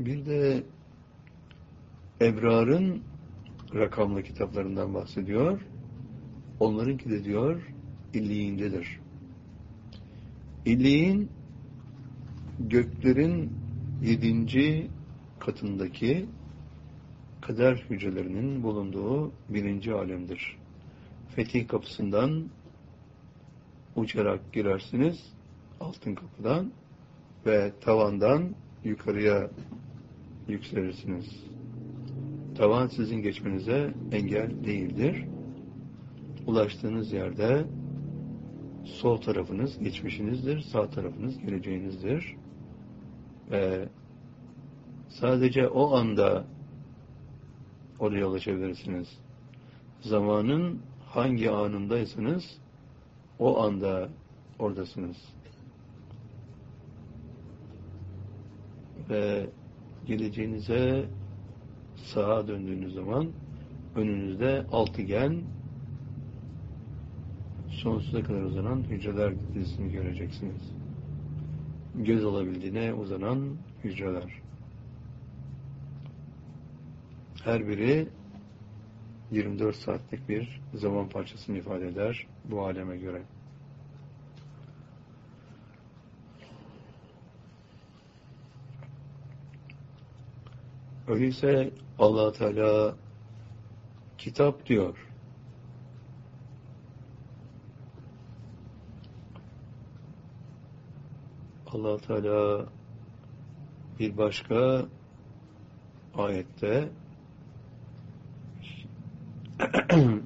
Bir de Ebrar'ın rakamlı kitaplarından bahsediyor. Onlarınki de diyor İlliyin'dedir. İlliyin göklerin 7. katındaki kader hücrelerinin bulunduğu 1. alemdir. Fetih kapısından uçarak girersiniz, altın kapıdan ve tavandan yukarıya yükselirsiniz. Tavan sizin geçmenize engel değildir. Ulaştığınız yerde sol tarafınız geçmişinizdir, sağ tarafınız geleceğinizdir. Ve sadece o anda oraya ulaşabilirsiniz. Zamanın hangi anındaysanız o anda oradasınız. Ve geleceğinize sağa döndüğünüz zaman önünüzde altıgen, sonsuza kadar uzanan hücreler dizisini göreceksiniz. Göz alabildiğine uzanan hücreler. Her biri 24 saatlik bir zaman parçasını ifade eder bu aleme göre. Öyleyse Allah Teala kitap diyor. Allah Teala bir başka ayette